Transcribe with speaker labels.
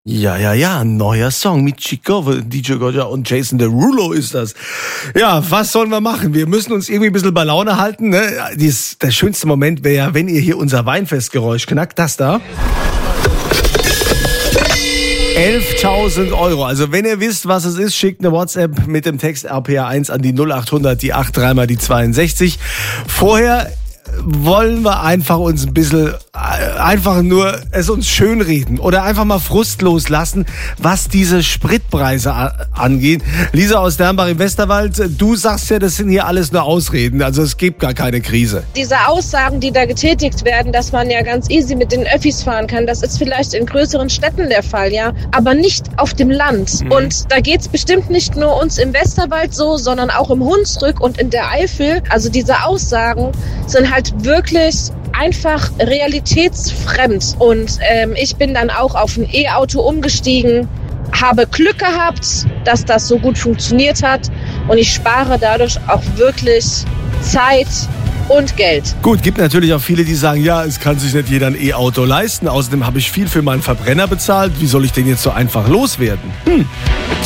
Speaker 1: Ja, ein neuer Song mit Chico, DJ Gojja und Jason Derulo ist das. Ja, was sollen wir machen? Wir müssen uns irgendwie ein bisschen bei Laune halten, ne? Der schönste Moment wäre ja, wenn ihr hier unser Weinfestgeräusch knackt, das da. 11.000 Euro. Also wenn ihr wisst, was es ist, schickt eine WhatsApp mit dem Text RPA1 an die 0800, die 83 mal die 62. Vorher wollen wir einfach uns ein bisschen, einfach nur es uns schönreden oder einfach mal frustlos lassen, was diese Spritpreise angeht. Lisa aus Dernbach im Westerwald, du sagst ja, das sind hier alles nur Ausreden, also es gibt gar keine Krise.
Speaker 2: Diese Aussagen, die da getätigt werden, dass man ja ganz easy mit den Öffis fahren kann, das ist vielleicht in größeren Städten der Fall, ja, aber nicht auf dem Land. Und da geht's bestimmt nicht nur uns im Westerwald so, sondern auch im Hunsrück und in der Eifel. Also diese Aussagen sind halt wirklich einfach realitätsfremd. Und ich bin dann auch auf ein E-Auto umgestiegen, habe Glück gehabt, dass das so gut funktioniert hat und ich spare dadurch auch wirklich Zeit und Geld.
Speaker 1: Gut, gibt natürlich auch viele, die sagen, ja, es kann sich nicht jeder ein E-Auto leisten. Außerdem habe ich viel für meinen Verbrenner bezahlt. Wie soll ich den jetzt so einfach loswerden?